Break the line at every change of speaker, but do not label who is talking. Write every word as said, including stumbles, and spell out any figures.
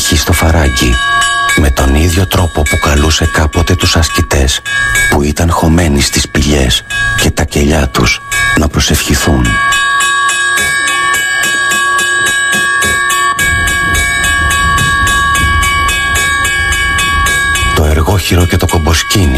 ψυχή στο φαράγγι, με τον ίδιο τρόπο που καλούσε κάποτε τους ασκητές που ήταν χωμένοι στις σπηλιές και τα κελιά τους να προσευχηθούν. Το εργόχειρο και το κομποσκίνι